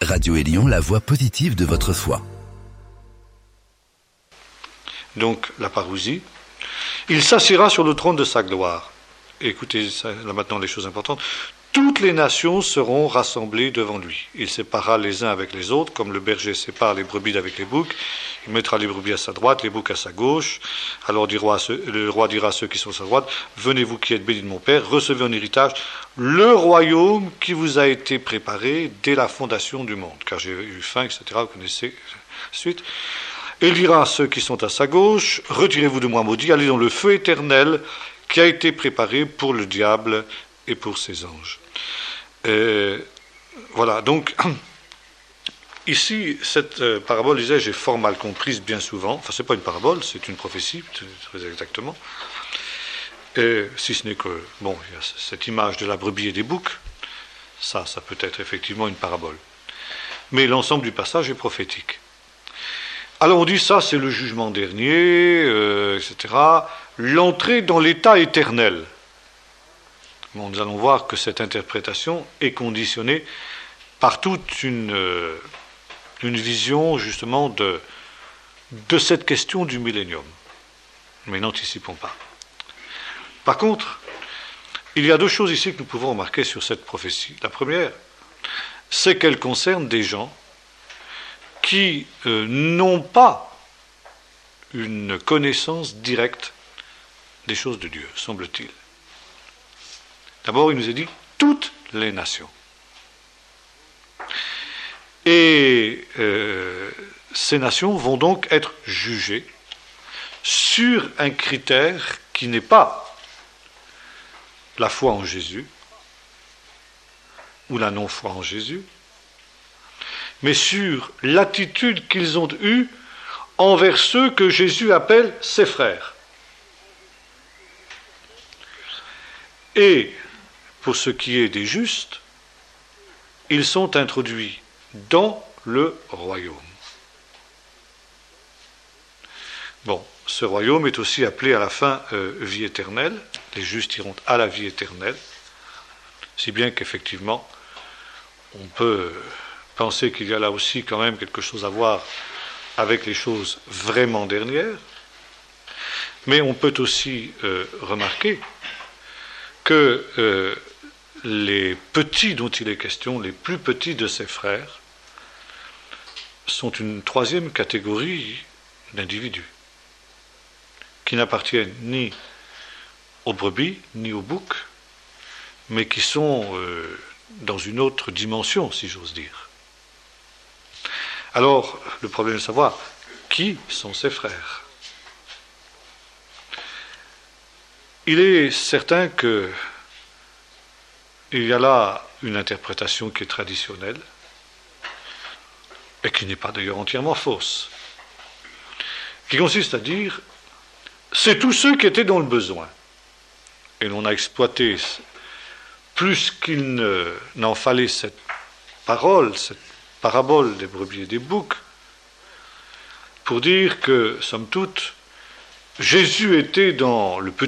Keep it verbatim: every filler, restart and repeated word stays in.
Radio Élion, la voix positive de votre foi. Donc, la parousie. Il s'assiera sur le trône de sa gloire. Écoutez, ça, là maintenant, les choses importantes. Toutes les nations seront rassemblées devant lui. Il séparera les uns avec les autres, comme le berger sépare les brebis avec les boucs. Il mettra les brebis à sa droite, les boucs à sa gauche. Alors le roi, le roi dira à ceux qui sont à sa droite, « Venez vous qui êtes bénis de mon Père, recevez en héritage le royaume qui vous a été préparé dès la fondation du monde. Car j'ai eu faim, et cetera » Vous connaissez la suite. Et il dira à ceux qui sont à sa gauche, « Retirez-vous de moi, maudit, allez dans le feu éternel qui a été préparé pour le diable et pour ses anges. » Euh, voilà, donc, ici, cette euh, parabole, disais, j'ai fort mal comprise bien souvent. Enfin, c'est pas une parabole, c'est une prophétie, très exactement. Et, si ce n'est que, bon, il y a cette image de la brebis et des boucs, ça, ça peut être effectivement une parabole. Mais l'ensemble du passage est prophétique. Alors on dit, ça, c'est le jugement dernier, euh, et cetera. L'entrée dans l'état éternel. Bon, nous allons voir que cette interprétation est conditionnée par toute une, euh, une vision justement de, de cette question du millénium. Mais n'anticipons pas. Par contre, il y a deux choses ici que nous pouvons remarquer sur cette prophétie. La première, c'est qu'elle concerne des gens qui euh, n'ont pas une connaissance directe des choses de Dieu, semble-t-il. D'abord, il nous est dit toutes les nations. Et euh, ces nations vont donc être jugées sur un critère qui n'est pas la foi en Jésus ou la non-foi en Jésus, mais sur l'attitude qu'ils ont eue envers ceux que Jésus appelle ses frères. Et pour ce qui est des justes, ils sont introduits dans le royaume. Bon, ce royaume est aussi appelé à la fin euh, vie éternelle. Les justes iront à la vie éternelle, si bien qu'effectivement, on peut penser qu'il y a là aussi quand même quelque chose à voir avec les choses vraiment dernières, mais on peut aussi euh, remarquer que euh, les petits dont il est question, les plus petits de ses frères, sont une troisième catégorie d'individus qui n'appartiennent ni aux brebis, ni aux boucs, mais qui sont euh, dans une autre dimension, si j'ose dire. Alors, le problème est de savoir qui sont ses frères. Il est certain que il y a là une interprétation qui est traditionnelle et qui n'est pas d'ailleurs entièrement fausse, qui consiste à dire c'est tous ceux qui étaient dans le besoin. Et l'on a exploité plus qu'il ne, n'en fallait cette parole, cette parabole des brebis et des boucs, pour dire que, somme toute, Jésus était dans le